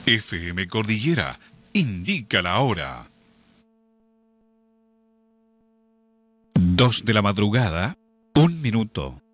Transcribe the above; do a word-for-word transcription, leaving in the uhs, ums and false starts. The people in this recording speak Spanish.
F M Cordillera indica la hora. Dos de la madrugada, un minuto.